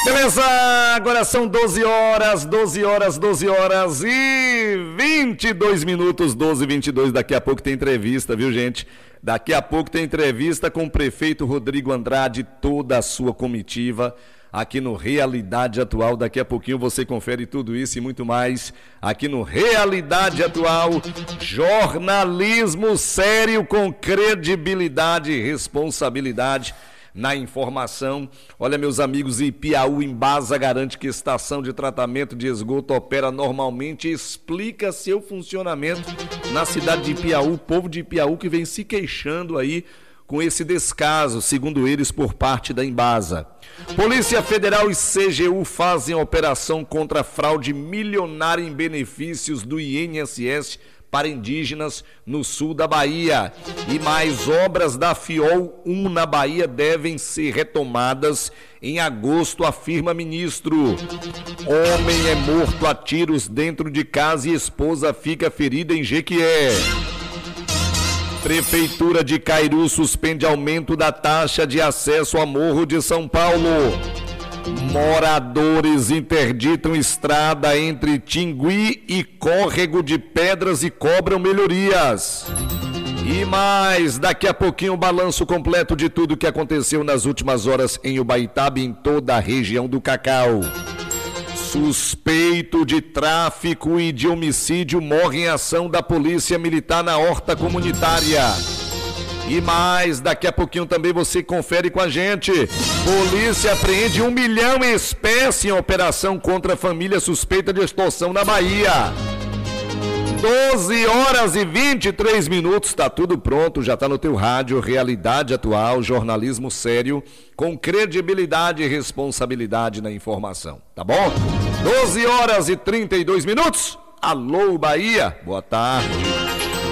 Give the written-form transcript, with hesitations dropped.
Beleza, agora são 12 horas e 22 minutos, 12h22. Daqui a pouco tem entrevista, viu, gente? Daqui a pouco tem entrevista com o prefeito Rodrigo Andrade e toda a sua comitiva aqui no Realidade Atual. Daqui a pouquinho você confere tudo isso e muito mais aqui no Realidade Atual. Jornalismo sério com credibilidade e responsabilidade na informação. Olha, meus amigos, Ipiaú Embasa garante que estação de tratamento de esgoto opera normalmente e explica seu funcionamento na cidade de Ipiaú. O povo de Ipiaú que vem se queixando aí com esse descaso, segundo eles, por parte da Embasa. Polícia Federal e CGU fazem operação contra a fraude milionária em benefícios do INSS para indígenas no sul da Bahia. E mais obras da FIOL 1 na Bahia devem ser retomadas em agosto, afirma ministro. Homem é morto a tiros dentro de casa e esposa fica ferida em Jequié. Prefeitura de Cairu suspende aumento da taxa de acesso a Morro de São Paulo. Moradores interditam estrada entre Tingui e Córrego de Pedras e cobram melhorias. E mais, daqui a pouquinho o balanço completo de tudo que aconteceu nas últimas horas em Ubaitaba e em toda a região do Cacau. Suspeito de tráfico e de homicídio morre em ação da Polícia Militar na horta comunitária. E mais, daqui a pouquinho também você confere com a gente. Polícia apreende 1 milhão em espécie em operação contra a família suspeita de extorsão na Bahia. 12 horas e 23 minutos, tá tudo pronto, já tá no teu rádio. Realidade Atual, jornalismo sério, com credibilidade e responsabilidade na informação, tá bom? 12 horas e 32 minutos. Alô, Bahia, boa tarde.